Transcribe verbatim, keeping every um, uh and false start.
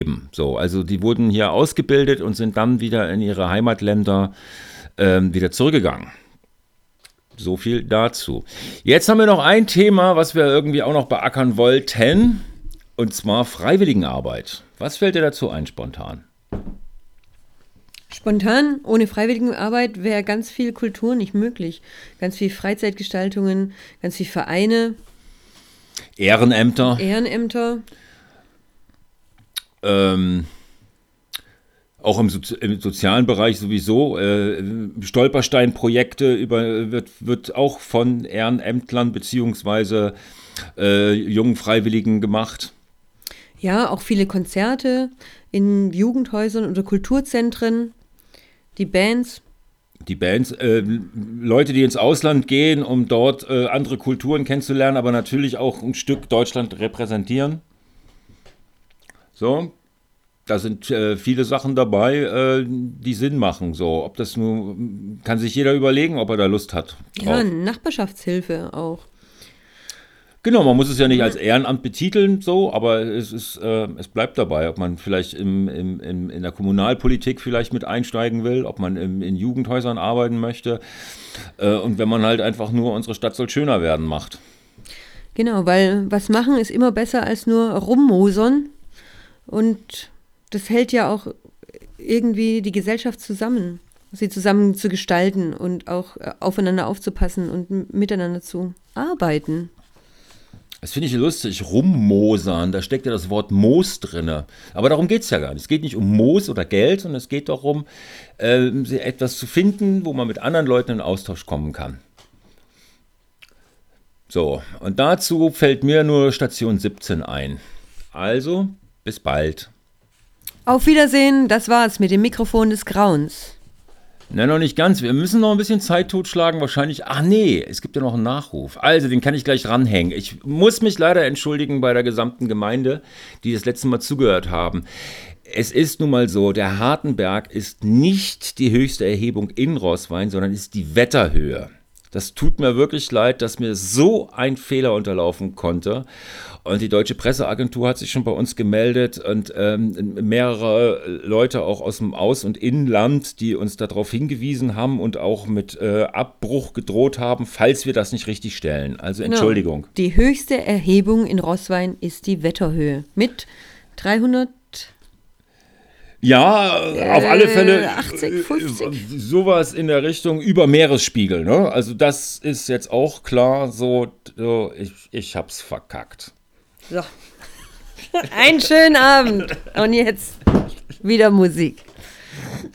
So, also die wurden hier ausgebildet und sind dann wieder in ihre Heimatländer ähm, wieder zurückgegangen. So viel dazu. Jetzt haben wir noch ein Thema, was wir irgendwie auch noch beackern wollten, und zwar Freiwilligenarbeit. Was fällt dir dazu ein spontan? Spontan, ohne Freiwilligenarbeit wäre ganz viel Kultur nicht möglich. Ganz viel Freizeitgestaltungen, ganz viel Vereine. Ehrenämter. Ehrenämter. Ähm, auch im, Sozi- im sozialen Bereich sowieso. Äh, Stolpersteinprojekte über, wird, wird auch von Ehrenämtlern beziehungsweise äh, jungen Freiwilligen gemacht. Ja, auch viele Konzerte in Jugendhäusern oder Kulturzentren. Die Bands. Die Bands, äh, Leute, die ins Ausland gehen, um dort äh, andere Kulturen kennenzulernen, aber natürlich auch ein Stück Deutschland repräsentieren. So, da sind äh, viele Sachen dabei, äh, die Sinn machen. So, ob das nur, kann sich jeder überlegen, ob er da Lust hat Ja, drauf. Nachbarschaftshilfe auch. Genau, man muss es ja nicht als Ehrenamt betiteln, so, aber es ist, äh, es bleibt dabei, ob man vielleicht im, im, im, in der Kommunalpolitik vielleicht mit einsteigen will, ob man im, in Jugendhäusern arbeiten möchte äh, und wenn man halt einfach nur unsere Stadt soll schöner werden macht. Genau, weil was machen ist immer besser als nur rummosern. Und das hält ja auch irgendwie die Gesellschaft zusammen, sie zusammen zu gestalten und auch äh, aufeinander aufzupassen und m- miteinander zu arbeiten. Das finde ich lustig, rummosern, da steckt ja das Wort Moos drinne. Aber darum geht es ja gar nicht. Es geht nicht um Moos oder Geld, sondern es geht darum, äh, etwas zu finden, wo man mit anderen Leuten in Austausch kommen kann. So, und dazu fällt mir nur Station siebzehn ein. Also, bis bald. Auf Wiedersehen, das war's mit dem Mikrofon des Grauens. Na, noch nicht ganz. Wir müssen noch ein bisschen Zeit totschlagen. Wahrscheinlich. Ach nee, es gibt ja noch einen Nachruf. Also, den kann ich gleich ranhängen. Ich muss mich leider entschuldigen bei der gesamten Gemeinde, die das letzte Mal zugehört haben. Es ist nun mal so, der Hartenberg ist nicht die höchste Erhebung in Roßwein, sondern ist die Wetterhöhe. Das tut mir wirklich leid, dass mir so ein Fehler unterlaufen konnte. Und die Deutsche Presseagentur hat sich schon bei uns gemeldet und ähm, mehrere Leute auch aus dem Aus- und Inland, die uns darauf hingewiesen haben und auch mit äh, Abbruch gedroht haben, falls wir das nicht richtig stellen. Also Entschuldigung. Genau. Die höchste Erhebung in Roßwein ist die Wetterhöhe mit dreihundert. Ja, auf alle Fälle achtzig, fünfzig. Sowas in der Richtung über Meeresspiegel. Ne? Also das ist jetzt auch klar so, so ich, ich hab's verkackt. So. Einen schönen Abend. Und jetzt wieder Musik.